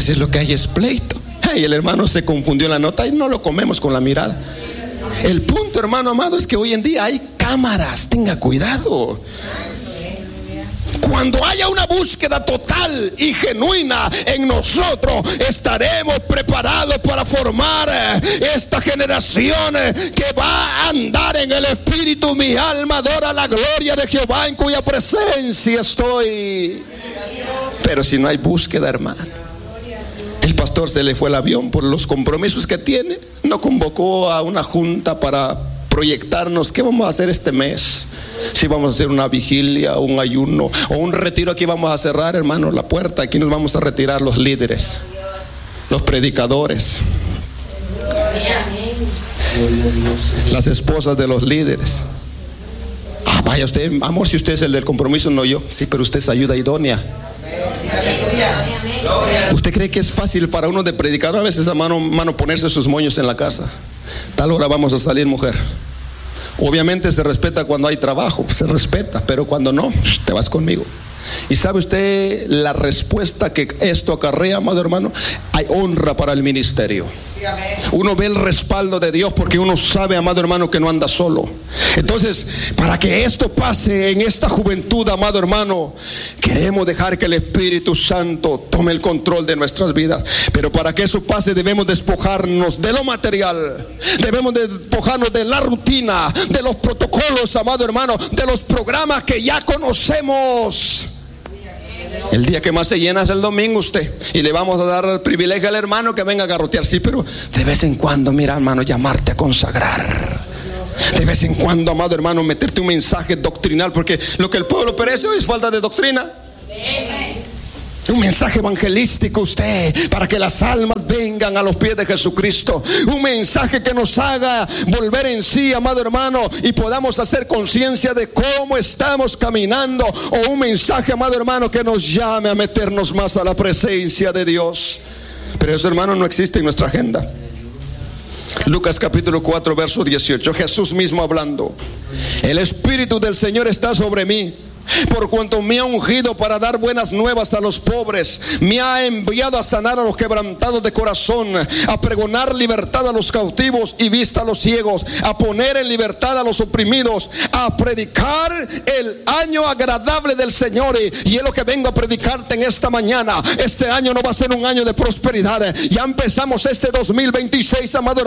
veces lo que hay es pleito. Y el hermano se confundió en la nota y no lo comemos con la mirada. El punto, hermano amado, es que hoy en día hay cámaras. Tenga cuidado. Cuando haya una búsqueda total y genuina en nosotros, estaremos preparados para formar esta generación que va a andar en el Espíritu. Mi alma adora la gloria de Jehová, en cuya presencia estoy. Pero si no hay búsqueda, hermano, el pastor se le fue el avión por los compromisos que tiene. No convocó a una junta para proyectarnos qué vamos a hacer este mes. Si vamos a hacer una vigilia, un ayuno o un retiro. Aquí vamos a cerrar, hermano, la puerta. Aquí nos vamos a retirar los líderes, los predicadores, las esposas de los líderes. Vaya usted, amor, si usted es el del compromiso, no yo. Sí, pero usted es ayuda idónea. ¿Usted cree que es fácil para uno de predicar? A veces, mano, ponerse sus moños en la casa. Tal hora vamos a salir, mujer. Obviamente se respeta cuando hay trabajo, se respeta, pero cuando no, te vas conmigo. ¿Y sabe usted la respuesta que esto acarrea, amado hermano? Hay honra para el ministerio. Uno ve el respaldo de Dios porque uno sabe, amado hermano, que no anda solo. Entonces, para que esto pase en esta juventud, amado hermano, queremos dejar que el Espíritu Santo tome el control de nuestras vidas. Pero para que eso pase debemos despojarnos de lo material. Debemos despojarnos de la rutina, de los protocolos, amado hermano, de los programas que ya conocemos. El día que más se llena es el domingo, usted. Y le vamos a dar el privilegio al hermano que venga a garrotear. Sí, pero de vez en cuando, mira, hermano, llamarte a consagrar. De vez en cuando, amado hermano, meterte un mensaje doctrinal. Porque lo que el pueblo perece hoy es falta de doctrina. Un mensaje evangelístico, usted, para que las almas vengan a los pies de Jesucristo. Un mensaje que nos haga volver en sí, amado hermano, y podamos hacer conciencia de cómo estamos caminando. O un mensaje, amado hermano, que nos llame a meternos más a la presencia de Dios. Pero eso, hermano, no existe en nuestra agenda. Lucas capítulo 4, verso 18. Jesús mismo hablando: el Espíritu del Señor está sobre mí, por cuanto me ha ungido para dar buenas nuevas a los pobres. Me ha enviado a sanar a los quebrantados de corazón, a pregonar libertad a los cautivos y vista a los ciegos, a poner en libertad a los oprimidos, a predicar el año agradable del Señor. Y es lo que vengo a predicarte en esta mañana. Este año no va a ser un año de prosperidad. Ya empezamos este 2026, amado hermano.